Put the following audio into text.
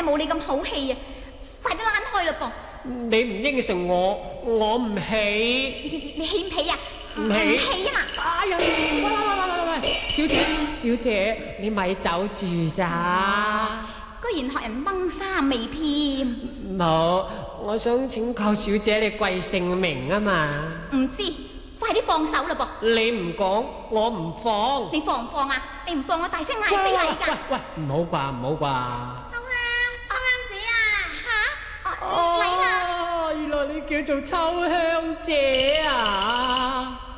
冇你咁好氣啊！快啲躝開啦噃！ 你唔應承我，我唔起。 你起唔起啊？ 唔起啊嘛！ 哎呀，喂，小姐，你咪走住咋？ 居然學人掹衫尾添！ 冇，我想請教小姐你貴姓名啊嘛？ 唔知，快啲放手啦噃！ 你唔講，我唔放。 你放唔放啊？你唔放我大聲嗌俾你㗎！ 喂，唔好啩，唔好啩！ 秋香姐啊！嚇！嚟啦！ 原來你叫做秋香姐啊！